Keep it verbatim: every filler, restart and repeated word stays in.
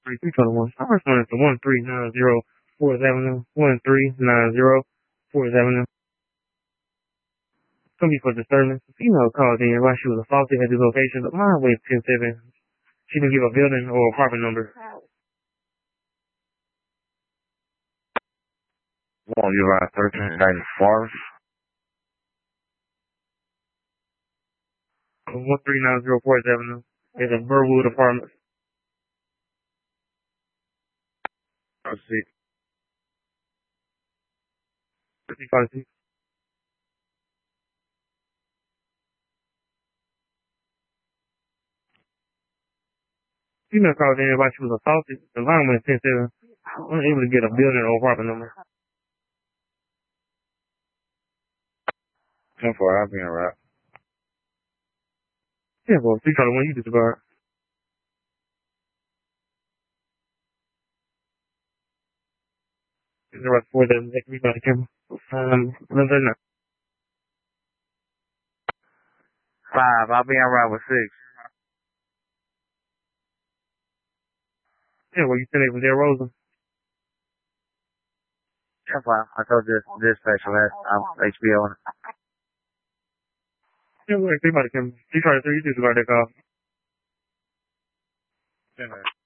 three three twenty-one. I responded to one three nine zero Fourth Avenue. one three nine zero Fourth Avenue. It's gonna be for disturbance. A female called in while she was assaulted at the location of Highway ten seven. She didn't give a building or apartment number. One, you got thirteen ninety-fourth. one three nine zero Fourth Avenue. It's a Burwood apartment. Let's see. fifty-five six. Female called in while she was assaulted. The line went ten seven. Unable to get a building or apartment number. ten four, I'll be in rap. Yeah, well, three twenty-one, you disregard. Is there a four that make me by the camera? Um, eleven thirty-nine. Five, I'll be in rap with six. Yeah, well, you sent it from there, Rosa. That's fine. I told this dispatch last um, H B O. Yeah, well, three by the camera. three twenty-three, you disregard that call. Yeah, man.